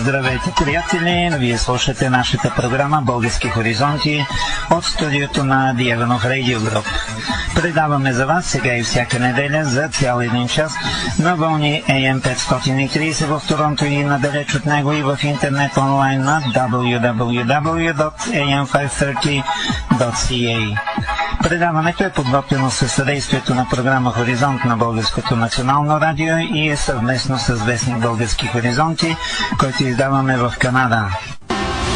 Здравейте, приятели! Вие слушате нашата програма Български хоризонти от студиото на Диеванов Радио Груп. Предаваме за вас сега и всяка неделя за цял един час на вълни AM 530 в Торонто и надалеч от него и в интернет онлайн на www.am530.ca. Предаването е подготвено със съдействието на програма Хоризонт на Българското национално радио и е съвместно с вестник Български хоризонти, който издаваме в Канада.